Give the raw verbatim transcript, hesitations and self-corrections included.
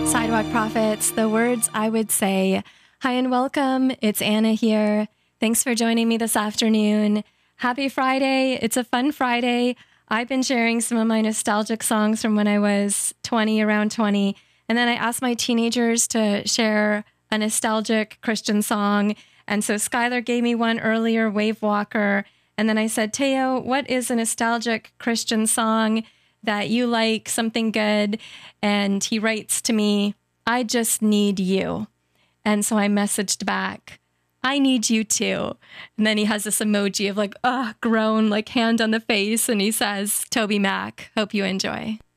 Sidewalk Prophets, the words I would say. Hi and welcome. It's Anna here. Thanks for joining me this afternoon. Happy Friday. It's a fun Friday. I've been sharing some of my nostalgic songs from when I was twenty, around twenty. And then I asked my teenagers to share a nostalgic Christian song. And so Skylar gave me one earlier, Wave Walker. And then I said, Teo, what is a nostalgic Christian song that you like, something good? And he writes to me, I just need you. And so I messaged back, I need you too. And then he has this emoji of like, oh, groan, like hand on the face. And he says, Toby Mac, hope you enjoy.